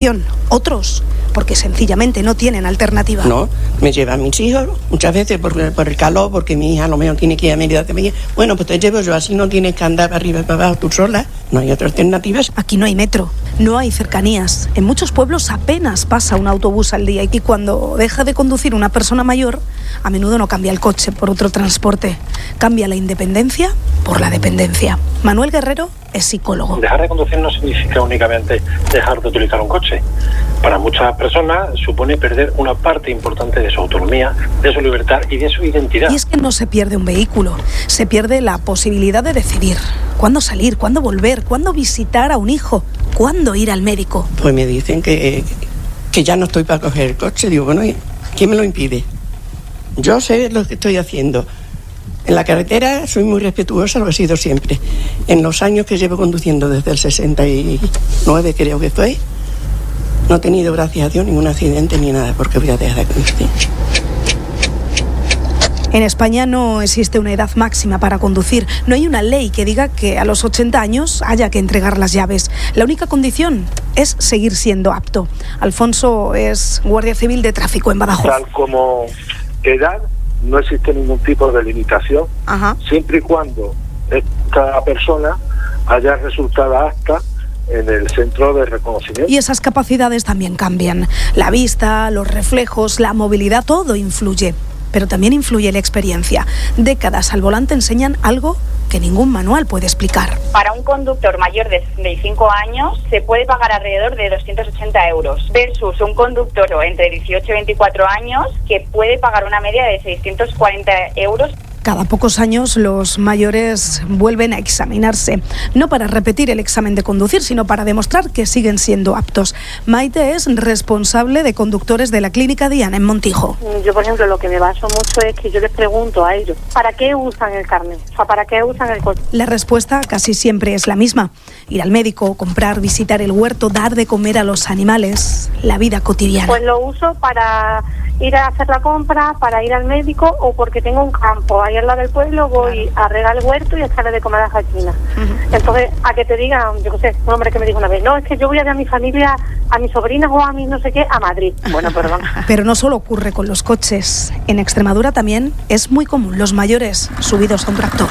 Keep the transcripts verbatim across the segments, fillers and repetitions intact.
obligación, otros porque sencillamente no tienen alternativa. No, me llevan mis hijos, muchas veces por, por el calor, porque mi hija a lo mejor tiene que ir a Mérida también. Bueno, pues te llevo yo, así no tienes que andar para arriba y para abajo tú sola, no hay otras alternativas. Aquí no hay metro, no hay cercanías. En muchos pueblos apenas pasa un autobús al día y cuando deja de conducir una persona mayor, a menudo no cambia el coche por otro transporte, cambia la independencia por la dependencia. Manuel Guerrero es psicólogo. Dejar de conducir no significa únicamente dejar de utilizar un coche. Para muchas personas supone perder una parte importante de su autonomía, de su libertad y de su identidad. Y es que no se pierde un vehículo, se pierde la posibilidad de decidir cuándo salir, cuándo volver, cuándo visitar a un hijo, cuándo ir al médico. Pues me dicen que, que ya no estoy para coger el coche. Digo, bueno, ¿quién me lo impide? Yo sé lo que estoy haciendo. En la carretera soy muy respetuosa, lo he sido siempre. En los años que llevo conduciendo, desde el sesenta y nueve creo que fue, no he tenido, gracias a Dios, ningún accidente ni nada, porque voy a dejar de conducir. En España no existe una edad máxima para conducir. No hay una ley que diga que a los ochenta años haya que entregar las llaves. La única condición es seguir siendo apto. Alfonso es guardia civil de tráfico en Badajoz. Tal como edad, no existe ningún tipo de limitación, Ajá. siempre y cuando esta persona haya resultado apta en el centro de reconocimiento. Y esas capacidades también cambian. La vista, los reflejos, la movilidad, todo influye. Pero también influye la experiencia. Décadas al volante enseñan algo que ningún manual puede explicar. Para un conductor mayor de sesenta y cinco años se puede pagar alrededor de doscientos ochenta euros, versus un conductor entre dieciocho y veinticuatro años que puede pagar una media de seiscientos cuarenta euros. Cada pocos años los mayores vuelven a examinarse, no para repetir el examen de conducir, sino para demostrar que siguen siendo aptos. Maite es responsable de conductores de la Clínica Diana en Montijo. Yo, por ejemplo, lo que me baso mucho es que yo les pregunto a ellos, ¿para qué usan el carnet? O sea, ¿para qué usan el coche? La respuesta casi siempre es la misma. Ir al médico, comprar, visitar el huerto, dar de comer a los animales, la vida cotidiana. Pues lo uso para ir a hacer la compra, para ir al médico o porque tengo un campo ahí al lado del pueblo, voy a regar el huerto y a echarle de comer a las gallinas. Uh-huh. Entonces, a que te digan, yo qué sé, un hombre que me dijo una vez, no, es que yo voy a ver a mi familia, a mis sobrinas o a mis no sé qué, a Madrid. Bueno, perdón. Pero no solo ocurre con los coches. En Extremadura también es muy común los mayores subidos a un tractor.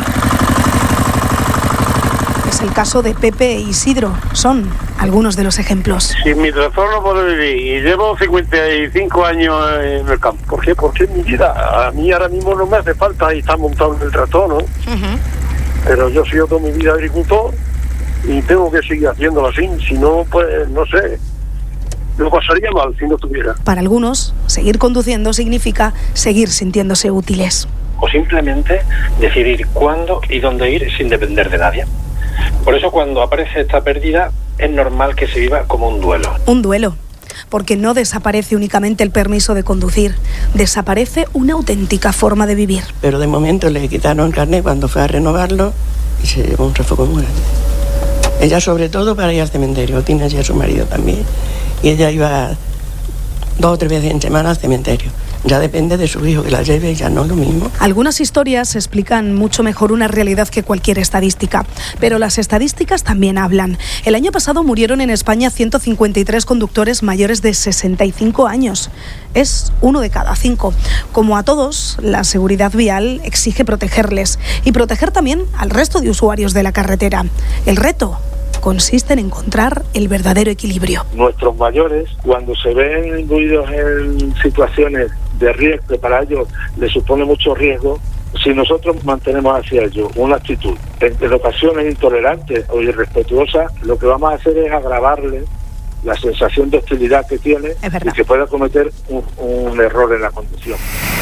Es el caso de Pepe e Isidro. Son algunos de los ejemplos. Si mi tractor no puedo vivir y llevo cincuenta y cinco años en el campo, ¿por qué? Porque mi vida, a mí ahora mismo no me hace falta y estar montado en el tractor, ¿no? Uh-huh. Pero yo soy toda mi vida agricultor y tengo que seguir haciéndolo así, si no, pues, no sé, lo pasaría mal si no tuviera. Para algunos, seguir conduciendo significa seguir sintiéndose útiles. O simplemente decidir cuándo y dónde ir sin depender de nadie. Por eso cuando aparece esta pérdida es normal que se viva como un duelo. Un duelo, porque no desaparece únicamente el permiso de conducir, desaparece una auténtica forma de vivir. Pero de momento le quitaron el carnet cuando fue a renovarlo y se llevó un refoco muy grande. Ella sobre todo para ir al cementerio, tiene allí a su marido también, y ella iba dos o tres veces en semana al cementerio. Ya depende de su hijo que la lleve, ya no es lo mismo. Algunas historias explican mucho mejor una realidad que cualquier estadística, pero las estadísticas también hablan. El año pasado murieron en España ciento cincuenta y tres conductores mayores de sesenta y cinco años. Es uno de cada cinco. Como a todos, la seguridad vial exige protegerles y proteger también al resto de usuarios de la carretera. El reto consiste en encontrar el verdadero equilibrio. Nuestros mayores, cuando se ven imbuidos en situaciones de riesgo, que para ellos les supone mucho riesgo, si nosotros mantenemos hacia ellos una actitud en, en ocasiones intolerante o irrespetuosa, lo que vamos a hacer es agravarle la sensación de hostilidad que tiene y que pueda cometer un, un error en la conducción.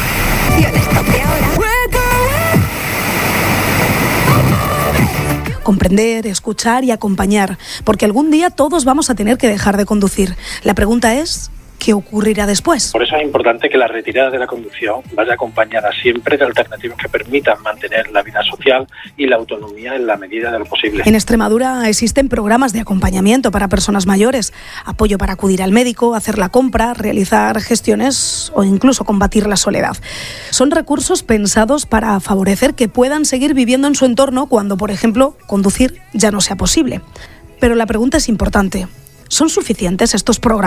Comprender, escuchar y acompañar, porque algún día todos vamos a tener que dejar de conducir. La pregunta es, ¿qué ocurrirá después? Por eso es importante que la retirada de la conducción vaya acompañada siempre de alternativas que permitan mantener la vida social y la autonomía en la medida de lo posible. En Extremadura existen programas de acompañamiento para personas mayores, apoyo para acudir al médico, hacer la compra, realizar gestiones o incluso combatir la soledad. Son recursos pensados para favorecer que puedan seguir viviendo en su entorno cuando, por ejemplo, conducir ya no sea posible. Pero la pregunta es importante. ¿Son suficientes estos programas?